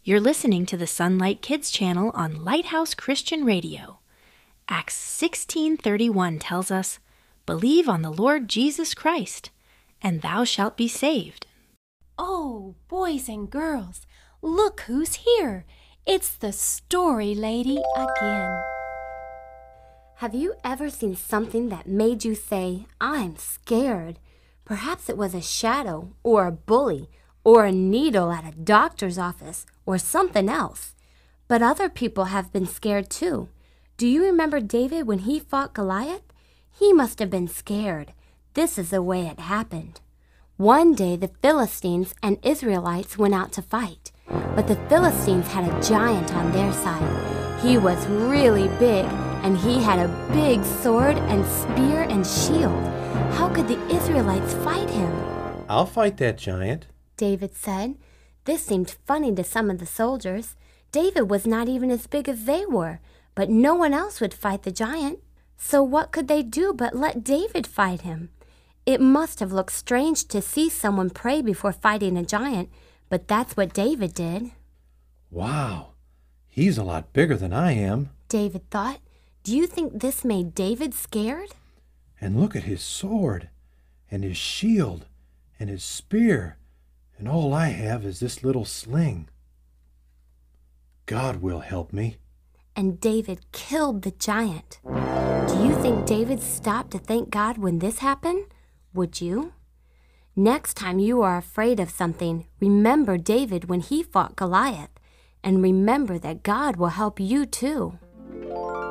You're listening to the Sunlight Kids channel on Lighthouse Christian Radio. Acts 16:31 tells us, "Believe on the Lord Jesus Christ, and thou shalt be saved." Oh, boys and girls, look who's here. It's the Story Lady again. Have you ever seen something that made you say, "I'm scared"? Perhaps it was a shadow, or a bully, or a needle at a doctor's office, or something else. But other people have been scared too. Do you remember David when he fought Goliath? He must have been scared. This is the way it happened. One day the Philistines and Israelites went out to fight, but the Philistines had a giant on their side. He was really big, and he had a big sword and spear and shield. How could the Israelites fight him? "I'll fight that giant," David said. This seemed funny to some of the soldiers. David was not even as big as they were, but no one else would fight the giant. So what could they do but let David fight him? It must have looked strange to see someone pray before fighting a giant, but that's what David did. "Wow, he's a lot bigger than I am," David thought. Do you think this made David scared? "And look at his sword, and his shield, and his spear, and all I have is this little sling. God will help me." And David killed the giant. Do you think David stopped to thank God when this happened? Would you? Next time you are afraid of something, remember David when he fought Goliath, and remember that God will help you too.